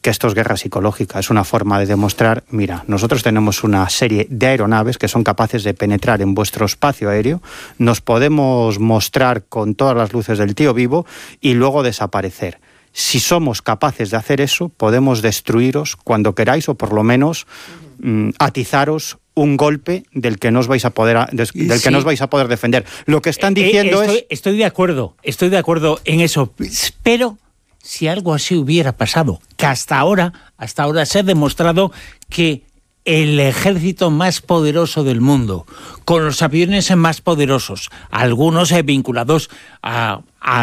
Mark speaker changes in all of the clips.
Speaker 1: que esto es guerra psicológica, es una forma de demostrar, mira, nosotros tenemos una serie de aeronaves que son capaces de penetrar en vuestro espacio aéreo, nos podemos mostrar con todas las luces del tío vivo y luego desaparecer. Si somos capaces de hacer eso, podemos destruiros cuando queráis o por lo menos atizaros un golpe del que no os vais a poder que no os vais a poder defender. Lo que están diciendo
Speaker 2: estoy de acuerdo en eso, pero si algo así hubiera pasado, que hasta ahora se ha demostrado que el ejército más poderoso del mundo, con los aviones más poderosos, algunos vinculados a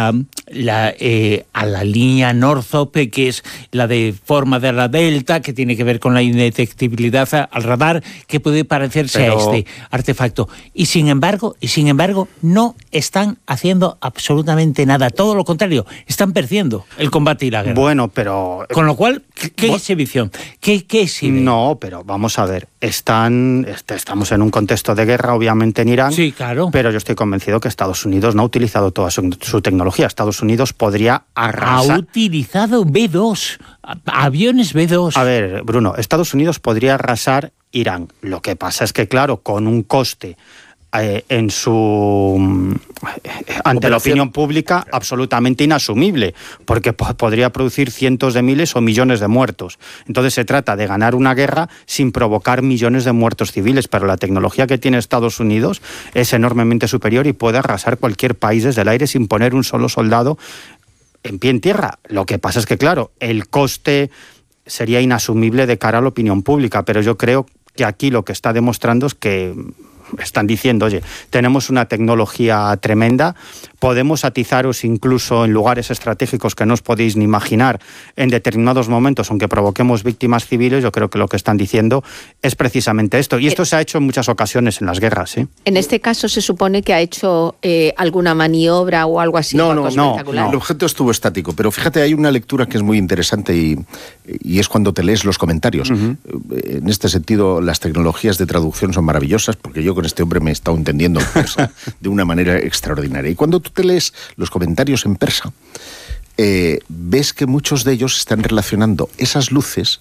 Speaker 2: la línea Northrop, que es la de forma de la Delta, que tiene que ver con la indetectibilidad al radar, que puede parecerse a este artefacto. Y sin embargo, no están haciendo absolutamente nada. Todo lo contrario, están perdiendo el combate y la guerra.
Speaker 1: Bueno, pero...
Speaker 2: Con lo cual, ¿qué exhibición? ¿Qué exhiben?
Speaker 1: No, pero vamos a ver, estamos en un contexto de guerra, obviamente en Irán,
Speaker 2: sí, claro.
Speaker 1: Pero yo estoy convencido que Estados Unidos no ha utilizado toda su tecnología. Estados Unidos podría arrasar...
Speaker 2: Ha utilizado B-2, aviones B-2.
Speaker 1: A ver, Bruno, Estados Unidos podría arrasar Irán. Lo que pasa es que, claro, con un coste ante la opinión pública absolutamente inasumible, porque podría producir cientos de miles o millones de muertos. Entonces se trata de ganar una guerra sin provocar millones de muertos civiles, pero la tecnología que tiene Estados Unidos es enormemente superior y puede arrasar cualquier país desde el aire sin poner un solo soldado en pie en tierra. Lo que pasa es que, claro, el coste sería inasumible de cara a la opinión pública, pero yo creo que aquí lo que está demostrando es que están diciendo, oye, tenemos una tecnología tremenda, podemos atizaros incluso en lugares estratégicos que no os podéis ni imaginar en determinados momentos, aunque provoquemos víctimas civiles. Yo creo que lo que están diciendo es precisamente esto. Y esto se ha hecho en muchas ocasiones en las guerras, ¿eh?
Speaker 3: En este caso se supone que ha hecho alguna maniobra o algo así.
Speaker 4: No. El objeto estuvo estático, pero fíjate, hay una lectura que es muy interesante y es cuando te lees los comentarios. Uh-huh. En este sentido, las tecnologías de traducción son maravillosas, porque yo con este hombre me he estado entendiendo en persa de una manera extraordinaria. Y cuando tú te lees los comentarios en persa, ves que muchos de ellos están relacionando esas luces,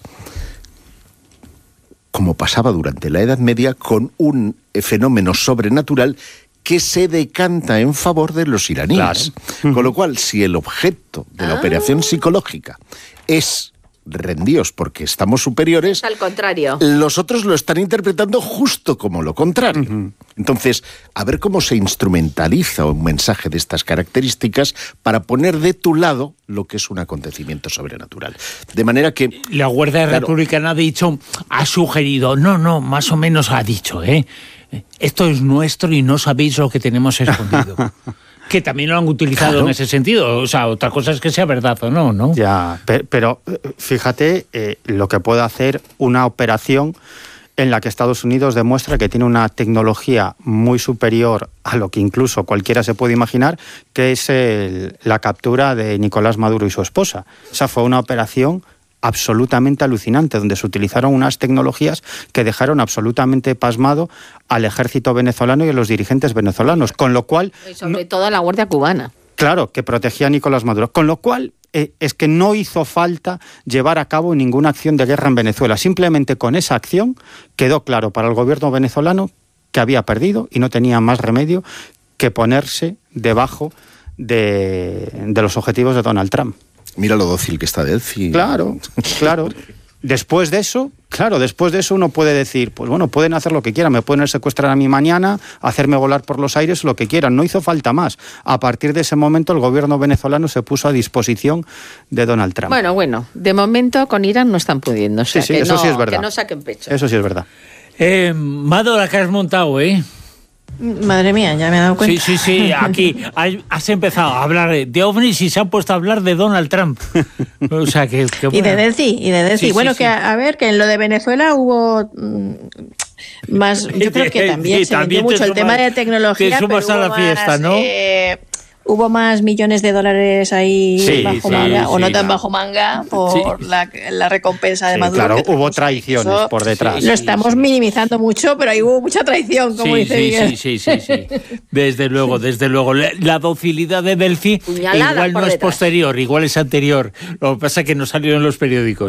Speaker 4: como pasaba durante la Edad Media, con un fenómeno sobrenatural que se decanta en favor de los iraníes. Claro. Con lo cual, si el objeto de la operación psicológica es rendíos porque estamos superiores,
Speaker 3: al contrario,
Speaker 4: los otros lo están interpretando justo como lo contrario. Uh-huh. Entonces, a ver cómo se instrumentaliza un mensaje de estas características para poner de tu lado lo que es un acontecimiento sobrenatural. De manera que...
Speaker 2: La Guardia Republicana ha sugerido, más o menos ha dicho, esto es nuestro y no sabéis lo que tenemos escondido. Que también lo han utilizado en ese sentido. O sea, otra cosa es que sea verdad o no, ¿no?
Speaker 1: Ya, pero fíjate lo que puede hacer una operación en la que Estados Unidos demuestra que tiene una tecnología muy superior a lo que incluso cualquiera se puede imaginar, que es la captura de Nicolás Maduro y su esposa. Esa fue una operación absolutamente alucinante, donde se utilizaron unas tecnologías que dejaron absolutamente pasmado al ejército venezolano y a los dirigentes venezolanos, con lo cual...
Speaker 3: Y sobre todo a la Guardia Cubana.
Speaker 1: Claro, que protegía a Nicolás Maduro, con lo cual es que no hizo falta llevar a cabo ninguna acción de guerra en Venezuela. Simplemente con esa acción quedó claro para el gobierno venezolano que había perdido y no tenía más remedio que ponerse debajo de los objetivos de Donald Trump.
Speaker 4: Mira lo dócil que está Delphi.
Speaker 1: Claro. Después de eso uno puede decir, pues bueno, pueden hacer lo que quieran, me pueden secuestrar a mí mañana, hacerme volar por los aires, lo que quieran. No hizo falta más. A partir de ese momento el gobierno venezolano se puso a disposición de Donald Trump.
Speaker 3: Bueno, de momento con Irán no están pudiendo. O sea,
Speaker 1: sí, eso sí es verdad.
Speaker 3: Que no saquen pecho.
Speaker 1: Eso sí es verdad.
Speaker 2: Mado, la que has montado,
Speaker 5: Madre mía, ya me he dado cuenta.
Speaker 2: Sí, aquí has empezado a hablar de ovnis y se han puesto a hablar de Donald Trump. O sea, que bueno.
Speaker 5: Y de Delphi. Sí, bueno, que a ver, que en lo de Venezuela hubo más, yo creo que también se vendió mucho el tema de tecnología.
Speaker 2: Te sumas a la fiesta, ¿no?
Speaker 5: Hubo más millones de dólares ahí bajo manga, o no tan bajo manga, por la recompensa de Maduro.
Speaker 1: Claro, hubo traiciones por detrás.
Speaker 5: Lo estamos minimizando mucho, pero ahí hubo mucha traición, como dice Miguel.
Speaker 2: Sí. Desde luego. La docilidad de Delphi igual no es posterior, igual es anterior. Lo que pasa es que no salió en los periódicos.